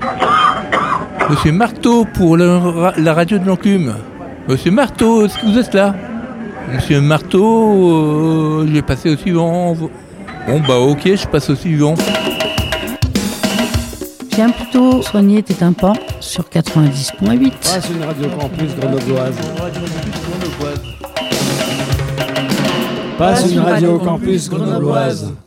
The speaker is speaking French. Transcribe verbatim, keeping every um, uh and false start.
Monsieur Marteau pour le, la radio de l'Enclume. Monsieur Marteau, est-ce que vous êtes là? Monsieur Marteau, euh, je vais passer au suivant. Bon bah ok, je passe au suivant. Viens plutôt soigner tes tympans sur quatre-vingt-dix virgule huit. Passe une radio campus grenobloise. Passe une radio campus grenobloise.